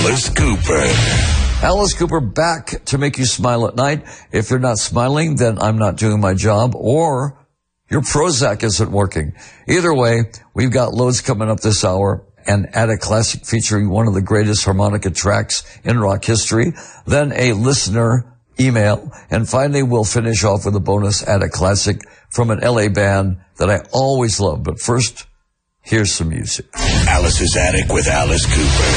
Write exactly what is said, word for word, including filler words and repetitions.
Alice Cooper. Alice Cooper back to make you smile at night. If you're not smiling, then I'm not doing my job, or your Prozac isn't working. Either way, we've got loads coming up this hour. An Attic Classic featuring one of the greatest harmonica tracks in rock history. Then a listener email. And finally, we'll finish off with a bonus Attic Classic from an L A band that I always love. But first, here's some music. Alice's Attic with Alice Cooper.